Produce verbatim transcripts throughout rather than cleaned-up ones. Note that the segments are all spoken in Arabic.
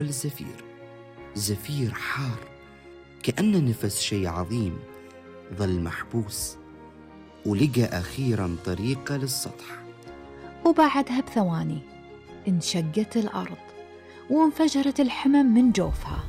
الزفير، زفير حار كأن نفس شيء عظيم ظل محبوس، ولقى أخيراً طريقة للسطح. وبعدها بثواني انشقت الأرض وانفجرت الحمم من جوفها،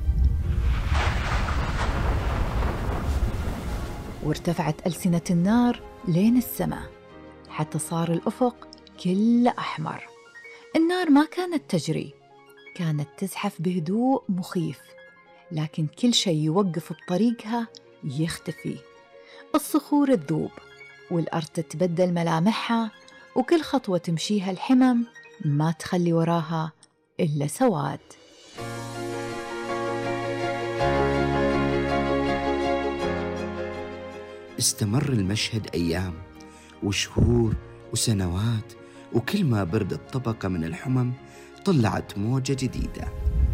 وارتفعت ألسنة النار لين السماء حتى صار الأفق كله أحمر. النار ما كانت تجري، كانت تزحف بهدوء مخيف، لكن كل شيء يوقف بطريقها يختفي. الصخور تذوب والأرض تتبدل ملامحها، وكل خطوة تمشيها الحمم ما تخلي وراها إلا سواد. استمر المشهد أيام وشهور وسنوات، وكل ما بردت طبقة من الحمم طلعت موجة جديدة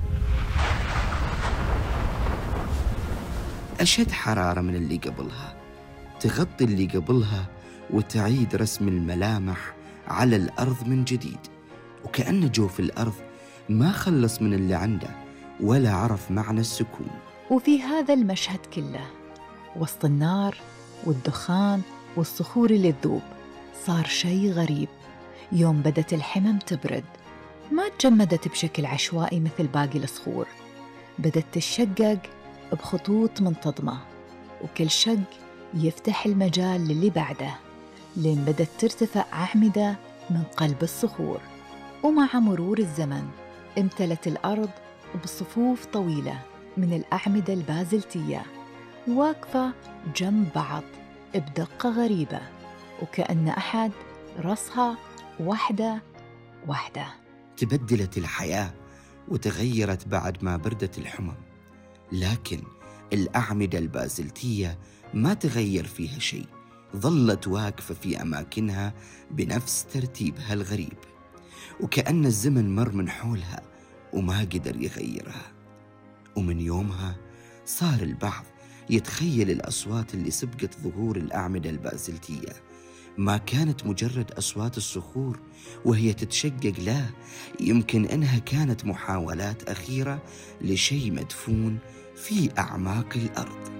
أشد حرارة من اللي قبلها، تغطي اللي قبلها وتعيد رسم الملامح على الأرض من جديد. وكأن جوف الأرض ما خلص من اللي عنده ولا عرف معنى السكون. وفي هذا المشهد كله، وسط النار والدخان والصخور اللي تذوب، صار شيء غريب. يوم بدت الحمم تبرد ما تجمدت بشكل عشوائي مثل باقي الصخور، بدت تتشقق بخطوط منتظمة، وكل شق يفتح المجال للي بعده، لين بدت ترتفع أعمدة من قلب الصخور. ومع مرور الزمن امتلت الأرض بصفوف طويلة من الأعمدة البازلتية واقفة جنب بعض بدقة غريبة، وكأن أحد رصها واحدة واحدة. تبدلت الحياة وتغيرت بعد ما بردت الحمم، لكن الأعمدة البازلتية ما تغير فيها شيء، ظلت واقفة في أماكنها بنفس ترتيبها الغريب، وكأن الزمن مر من حولها وما قدر يغيرها. ومن يومها صار البعض يتخيل الأصوات اللي سبقت ظهور الأعمدة البازلتية ما كانت مجرد أصوات الصخور وهي تتشقق، لا، يمكن أنها كانت محاولات أخيرة لشيء مدفون في أعماق الأرض.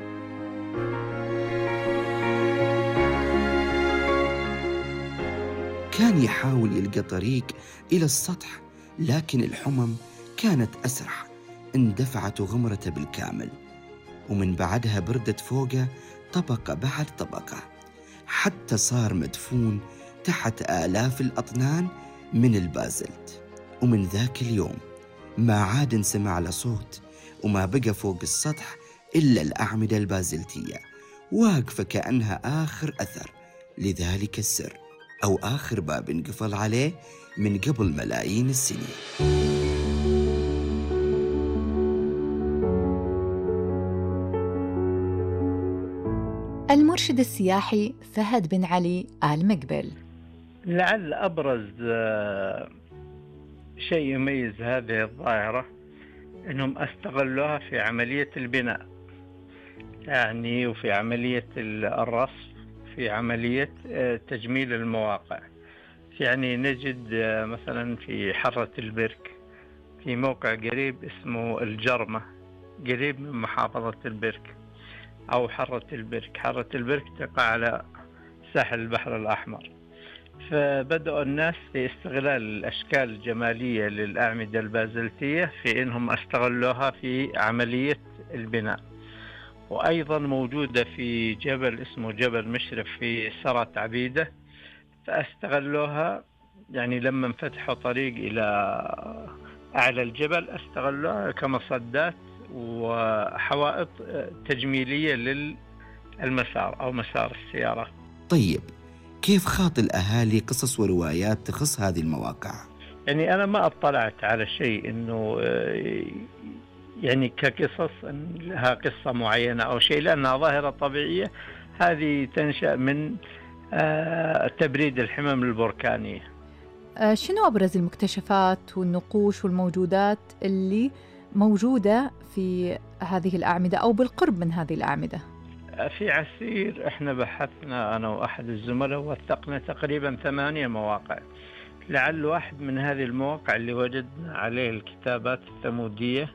كان يحاول يلقى طريق إلى السطح، لكن الحمم كانت أسرع، اندفعت وغمرته بالكامل، ومن بعدها بردت فوقه طبقة بعد طبقة، حتى صار مدفون تحت آلاف الأطنان من البازلت. ومن ذاك اليوم ما عاد انسمع له صوت، وما بقى فوق السطح إلا الأعمدة البازلتية واقفة كأنها آخر أثر لذلك السر، أو آخر باب انقفل عليه من قبل ملايين السنين. المرشد السياحي فهد بن علي آل مقبل. لعل أبرز شيء يميز هذه الظاهرة أنهم استغلوها في عملية البناء، يعني وفي عملية الرصف، في عملية تجميل المواقع. يعني نجد مثلا في حرة البرك في موقع قريب اسمه الجرمة، قريب من محافظة البرك أو حرة البرك. حرة البرك تقع على ساحل البحر الأحمر. فبدأوا الناس في استغلال الأشكال الجمالية للأعمدة البازلتية في إنهم استغلوها في عملية البناء. وأيضا موجودة في جبل اسمه جبل مشرف في سرة عبيدة، فاستغلوها يعني لما انفتحوا طريق إلى أعلى الجبل استغلوها كمصدات وحوائط تجميلية للمسار أو مسار السيارة. طيب، كيف خاط الأهالي قصص وروايات تخص هذه المواقع؟ يعني أنا ما اطلعت على شيء إنه يعني كقصص لها قصة معينة أو شيء، لأنها ظاهرة طبيعية. هذه تنشأ من تبريد الحمم البركانية. شنو أبرز المكتشفات والنقوش والموجودات اللي موجودة في هذه الأعمدة أو بالقرب من هذه الأعمدة؟ في عسير احنا بحثنا أنا وأحد الزملاء ووثقنا تقريبا ثمانية مواقع. لعل واحد من هذه المواقع اللي وجدنا عليه الكتابات الثمودية